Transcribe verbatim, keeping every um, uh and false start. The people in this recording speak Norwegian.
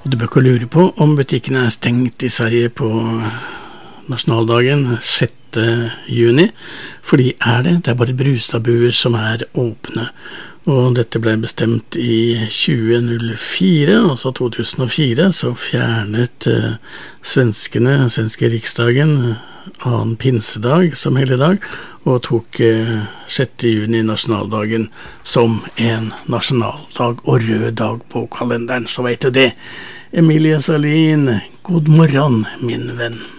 Og du bør ikke lure på om butikkene er stengt i Sverige på nasjonaldagen sjette juni, fordi er det, det er bare brusabuer som er åpne. Og dette ble bestemt i tjue null fire, altså to tusen og fire, så fjernet eh, svenskene, svenske riksdagen, annen pinsedag som helligdag, og tok eh, sjette juni nasjonaldagen som en nasjonaldag og rød dag på kalenderen, så vet du det. Emilie Salin, god morgen, min venn.